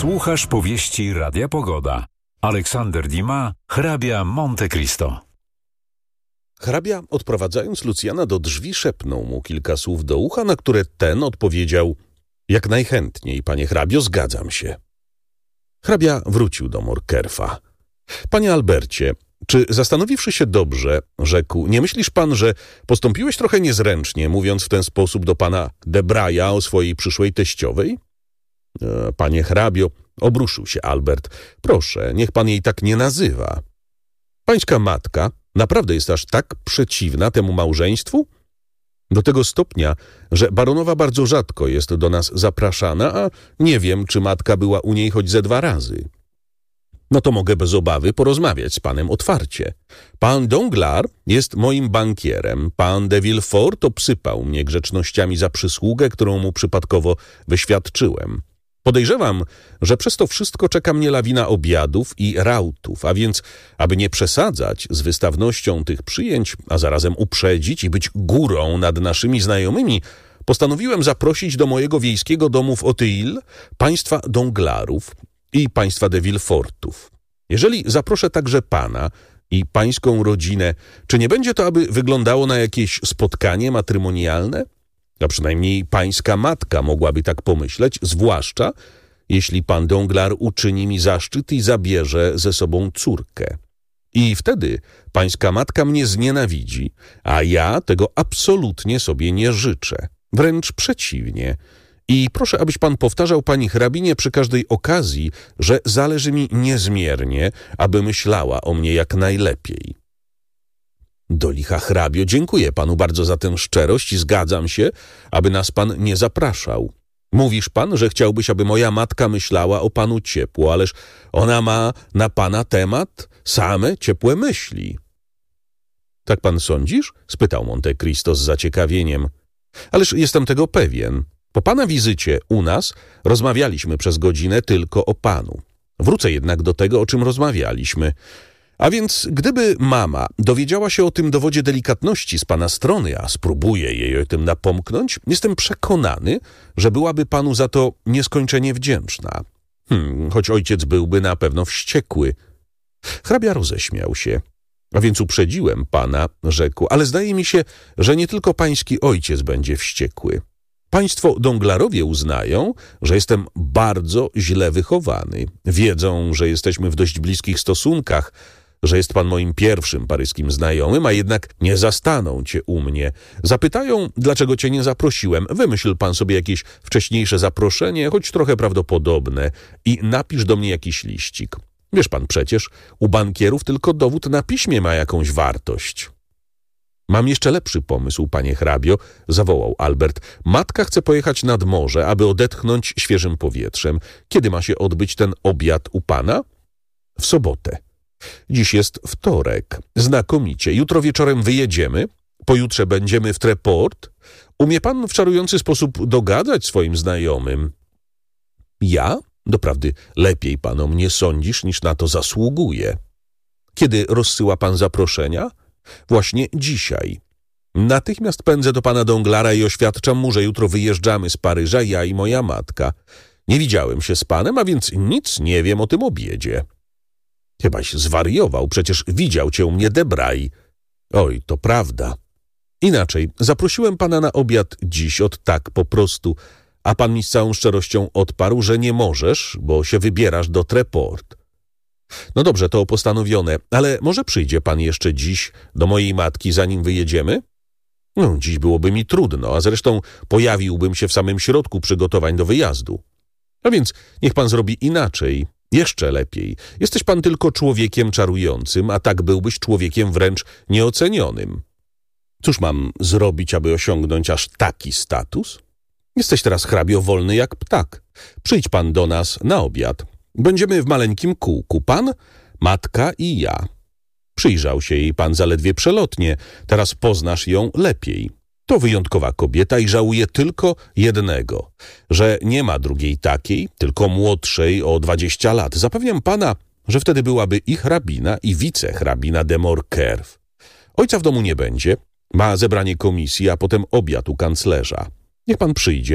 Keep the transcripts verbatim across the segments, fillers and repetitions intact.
Słuchasz powieści Radia Pogoda. Aleksander Dumas, hrabia Monte Cristo. Hrabia, odprowadzając Lucjana do drzwi, szepnął mu kilka słów do ucha, na które ten odpowiedział: jak najchętniej, panie hrabio, zgadzam się. Hrabia wrócił do Morkerfa. Panie Albercie, czy zastanowiwszy się dobrze, rzekł, nie myślisz pan, że postąpiłeś trochę niezręcznie, mówiąc w ten sposób do pana de Braja o swojej przyszłej teściowej? E, panie hrabio, obruszył się Albert, proszę, niech pan jej tak nie nazywa. Pańska matka naprawdę jest aż tak przeciwna temu małżeństwu? Do tego stopnia, że baronowa bardzo rzadko jest do nas zapraszana, a nie wiem, czy matka była u niej choć ze dwa razy. No to mogę bez obawy porozmawiać z panem otwarcie. Pan Danglars jest moim bankierem. Pan de Villefort obsypał mnie grzecznościami za przysługę, którą mu przypadkowo wyświadczyłem. Podejrzewam, że przez to wszystko czeka mnie lawina obiadów i rautów, a więc, aby nie przesadzać z wystawnością tych przyjęć, a zarazem uprzedzić i być górą nad naszymi znajomymi, postanowiłem zaprosić do mojego wiejskiego domu w Auteuil państwa Danglarsów i państwa de Villefortów. Jeżeli zaproszę także pana i pańską rodzinę, czy nie będzie to, aby wyglądało na jakieś spotkanie matrymonialne? A przynajmniej pańska matka mogłaby tak pomyśleć, zwłaszcza jeśli pan Danglars uczyni mi zaszczyt i zabierze ze sobą córkę. I wtedy pańska matka mnie znienawidzi, a ja tego absolutnie sobie nie życzę. Wręcz przeciwnie. I proszę, abyś pan powtarzał pani hrabinie przy każdej okazji, że zależy mi niezmiernie, aby myślała o mnie jak najlepiej. Do licha hrabio, dziękuję panu bardzo za tę szczerość i zgadzam się, aby nas pan nie zapraszał. Mówisz pan, że chciałbyś, aby moja matka myślała o panu ciepło, ależ ona ma na pana temat same ciepłe myśli. Tak pan sądzisz? Spytał Monte Cristo z zaciekawieniem. Ależ jestem tego pewien. Po pana wizycie u nas rozmawialiśmy przez godzinę tylko o panu. Wrócę jednak do tego, o czym rozmawialiśmy. A więc gdyby mama dowiedziała się o tym dowodzie delikatności z pana strony, a spróbuję jej o tym napomknąć, jestem przekonany, że byłaby panu za to nieskończenie wdzięczna. Hmm, choć ojciec byłby na pewno wściekły. Hrabia roześmiał się. A więc uprzedziłem pana, rzekł, ale zdaje mi się, że nie tylko pański ojciec będzie wściekły. Państwo Danglarowie uznają, że jestem bardzo źle wychowany. Wiedzą, że jesteśmy w dość bliskich stosunkach, że jest pan moim pierwszym paryskim znajomym, a jednak nie zastaną cię u mnie. Zapytają, dlaczego cię nie zaprosiłem. Wymyśl pan sobie jakieś wcześniejsze zaproszenie, choć trochę prawdopodobne, i napisz do mnie jakiś liścik. Wiesz pan przecież, u bankierów tylko dowód na piśmie ma jakąś wartość. Mam jeszcze lepszy pomysł, panie hrabio, zawołał Albert. Matka chce pojechać nad morze, aby odetchnąć świeżym powietrzem. Kiedy ma się odbyć ten obiad u pana? W sobotę. Dziś jest wtorek. Znakomicie. Jutro wieczorem wyjedziemy. Pojutrze będziemy w Treport. Umie pan w czarujący sposób dogadać swoim znajomym. Ja? Doprawdy lepiej pan o mnie sądzisz, niż na to zasługuje. Kiedy rozsyła pan zaproszenia? Właśnie dzisiaj. Natychmiast pędzę do pana Danglara i oświadczam mu, że jutro wyjeżdżamy z Paryża, ja i moja matka. Nie widziałem się z panem, a więc nic nie wiem o tym obiedzie. Chybaś zwariował, przecież widział cię u mnie de Bray. Oj, to prawda. Inaczej, zaprosiłem pana na obiad dziś od tak po prostu, a pan mi z całą szczerością odparł, że nie możesz, bo się wybierasz do Treport. No dobrze, to postanowione, ale może przyjdzie pan jeszcze dziś do mojej matki, zanim wyjedziemy? No, dziś byłoby mi trudno, a zresztą pojawiłbym się w samym środku przygotowań do wyjazdu. A więc niech pan zrobi inaczej, jeszcze lepiej. Jesteś pan tylko człowiekiem czarującym, a tak byłbyś człowiekiem wręcz nieocenionym. Cóż mam zrobić, aby osiągnąć aż taki status? Jesteś teraz, hrabio, wolny jak ptak. Przyjdź pan do nas na obiad. Będziemy w maleńkim kółku, pan, matka i ja. Przyjrzał się jej pan zaledwie przelotnie, teraz poznasz ją lepiej. To wyjątkowa kobieta i żałuje tylko jednego, że nie ma drugiej takiej, tylko młodszej o dwadzieścia lat. Zapewniam pana, że wtedy byłaby i hrabina, i wicehrabina de Morkerf. Ojca w domu nie będzie, ma zebranie komisji, a potem obiad u kanclerza. Niech pan przyjdzie,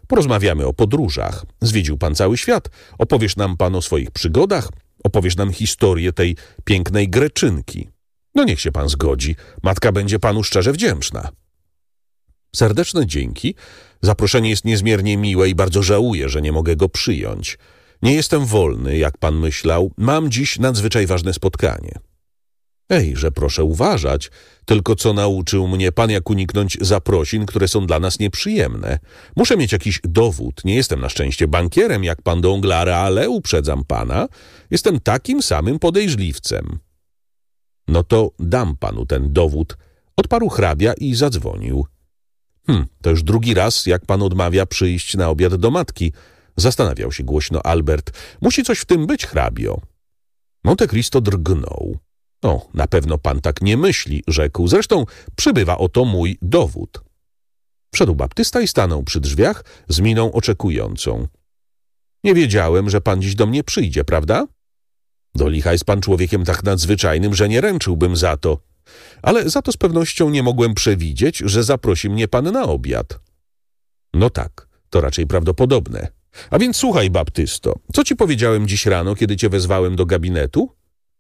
Porozmawiamy o podróżach. Zwiedził pan cały świat. Opowiesz nam pan o swoich przygodach. Opowiesz nam historię tej pięknej Greczynki. No niech się pan zgodzi. Matka będzie panu szczerze wdzięczna. Serdeczne dzięki. Zaproszenie jest niezmiernie miłe i bardzo żałuję, że nie mogę go przyjąć. Nie jestem wolny, jak pan myślał. Mam dziś nadzwyczaj ważne spotkanie. Ej, że proszę uważać, tylko co nauczył mnie pan, jak uniknąć zaprosin, które są dla nas nieprzyjemne. Muszę mieć jakiś dowód. Nie jestem na szczęście bankierem, jak pan Danglars, ale uprzedzam pana, jestem takim samym podejrzliwcem. No to dam panu ten dowód, odparł hrabia i zadzwonił. Hm, to już drugi raz, jak pan odmawia przyjść na obiad do matki. Zastanawiał się głośno Albert. Musi coś w tym być, hrabio. Monte Cristo drgnął. O, na pewno pan tak nie myśli, rzekł. Zresztą przybywa oto mój dowód. Wszedł baptysta i stanął przy drzwiach z miną oczekującą. Nie wiedziałem, że pan dziś do mnie przyjdzie, prawda? Do licha jest pan człowiekiem tak nadzwyczajnym, że nie ręczyłbym za to. Ale za to z pewnością nie mogłem przewidzieć, że zaprosi mnie pan na obiad. No tak, to raczej prawdopodobne. A więc słuchaj, baptysto, co ci powiedziałem dziś rano, kiedy cię wezwałem do gabinetu?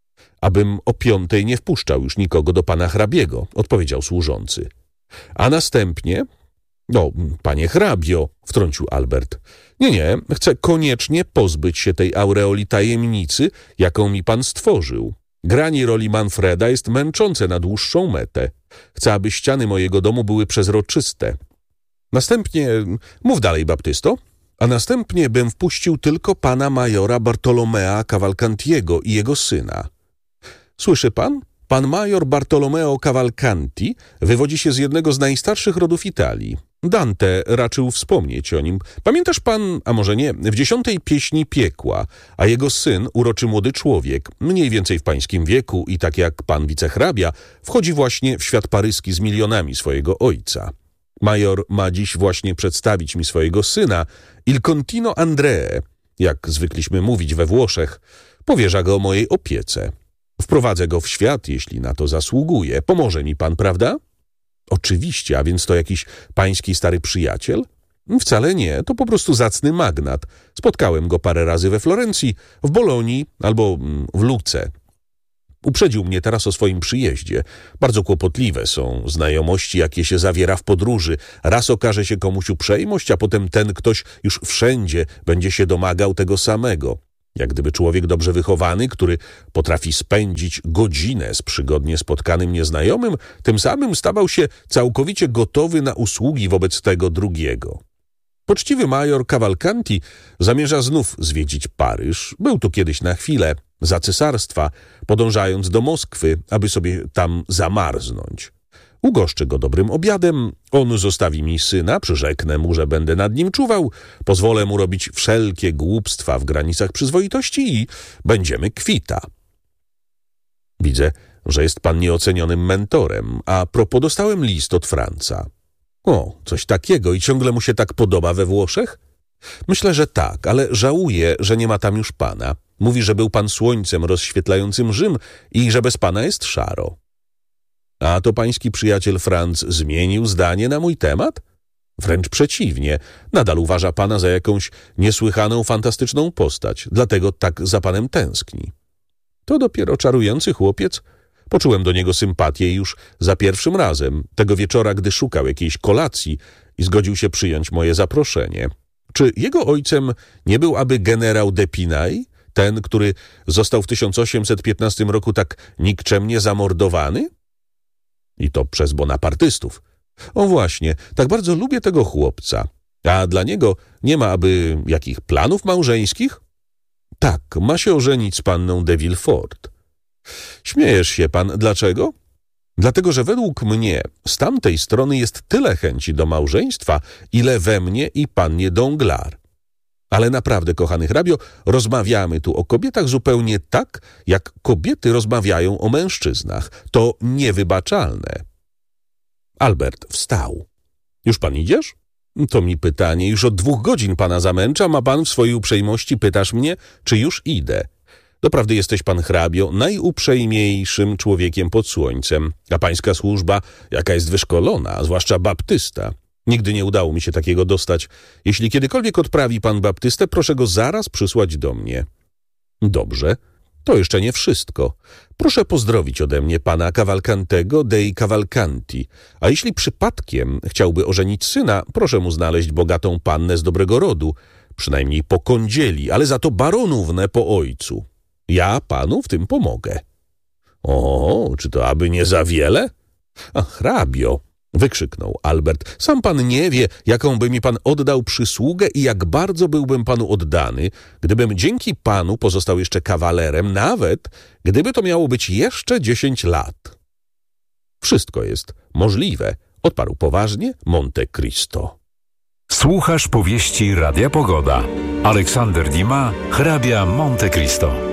Abym o piątej nie wpuszczał już nikogo do pana hrabiego, odpowiedział służący. A następnie... No, panie hrabio, wtrącił Albert. Nie, nie, chcę koniecznie pozbyć się tej aureoli tajemnicy, jaką mi pan stworzył. Granie roli Manfreda jest męczące na dłuższą metę. Chcę, aby ściany mojego domu były przezroczyste. Następnie... Mów dalej, baptysto. A następnie bym wpuścił tylko pana majora Bartolomea Cavalcantiego i jego syna. Słyszy pan? Pan major Bartolomeo Cavalcanti wywodzi się z jednego z najstarszych rodów Italii. Dante raczył wspomnieć o nim. Pamiętasz pan, a może nie, w dziesiątej pieśni piekła, a jego syn, uroczy młody człowiek, mniej więcej w pańskim wieku i tak jak pan wicehrabia, wchodzi właśnie w świat paryski z milionami swojego ojca. Major ma dziś właśnie przedstawić mi swojego syna, Il Contino Andree, jak zwykliśmy mówić we Włoszech, powierza go mojej opiece. Wprowadzę go w świat, jeśli na to zasługuje. Pomoże mi pan, prawda? Oczywiście, a więc to jakiś pański stary przyjaciel? Wcale nie, to po prostu zacny magnat. Spotkałem go parę razy we Florencji, w Bolonii albo w Lucce. Uprzedził mnie teraz o swoim przyjeździe. Bardzo kłopotliwe są znajomości, jakie się zawiera w podróży. Raz okaże się komuś uprzejmość, a potem ten ktoś już wszędzie będzie się domagał tego samego. Jak gdyby człowiek dobrze wychowany, który potrafi spędzić godzinę z przygodnie spotkanym nieznajomym, tym samym stawał się całkowicie gotowy na usługi wobec tego drugiego. Poczciwy major Cavalcanti zamierza znów zwiedzić Paryż. Był tu kiedyś na chwilę, za cesarstwa, podążając do Moskwy, aby sobie tam zamarznąć. Ugoszczę go dobrym obiadem, on zostawi mi syna, przyrzeknę mu, że będę nad nim czuwał, pozwolę mu robić wszelkie głupstwa w granicach przyzwoitości i będziemy kwita. Widzę, że jest pan nieocenionym mentorem, a propos dostałem list od Franca. O, coś takiego i ciągle mu się tak podoba we Włoszech? Myślę, że tak, ale żałuję, że nie ma tam już pana. Mówi, że był pan słońcem rozświetlającym Rzym i że bez pana jest szaro. A to pański przyjaciel Franc zmienił zdanie na mój temat? Wręcz przeciwnie, nadal uważa pana za jakąś niesłychaną, fantastyczną postać, dlatego tak za panem tęskni. To dopiero czarujący chłopiec. Poczułem do niego sympatię już za pierwszym razem, tego wieczora, gdy szukał jakiejś kolacji i zgodził się przyjąć moje zaproszenie. Czy jego ojcem nie był aby generał d'Epinay, ten, który został w tysiąc osiemset piętnastym roku tak nikczemnie zamordowany? I to przez bonapartystów. O właśnie, tak bardzo lubię tego chłopca. A dla niego nie ma aby jakich planów małżeńskich? Tak, ma się ożenić z panną de Villefort. Śmiejesz się pan, dlaczego? Dlatego, że według mnie z tamtej strony jest tyle chęci do małżeństwa, ile we mnie i pannie Danglars. Ale naprawdę, kochany hrabio, rozmawiamy tu o kobietach zupełnie tak, jak kobiety rozmawiają o mężczyznach. To niewybaczalne. Albert wstał. Już pan idziesz? To mi pytanie. Już od dwóch godzin pana zamęczam, a pan w swojej uprzejmości pytasz mnie, czy już idę. Doprawdy jesteś pan hrabio najuprzejmiejszym człowiekiem pod słońcem, a pańska służba jaka jest wyszkolona, zwłaszcza baptysta. Nigdy nie udało mi się takiego dostać. Jeśli kiedykolwiek odprawi pan baptystę, proszę go zaraz przysłać do mnie. Dobrze, to jeszcze nie wszystko. Proszę pozdrowić ode mnie pana Cavalcantego dei Cavalcanti, a jeśli przypadkiem chciałby ożenić syna, proszę mu znaleźć bogatą pannę z dobrego rodu, przynajmniej po kądzieli, ale za to baronównę po ojcu. Ja panu w tym pomogę. O, czy to aby nie za wiele? A hrabio, wykrzyknął Albert, sam pan nie wie, jaką by mi pan oddał przysługę i jak bardzo byłbym panu oddany, gdybym dzięki panu pozostał jeszcze kawalerem, nawet gdyby to miało być jeszcze dziesięć lat. Wszystko jest możliwe, odparł poważnie Monte Cristo. Słuchasz powieści Radia Pogoda. Aleksander Dumas, hrabia Monte Cristo.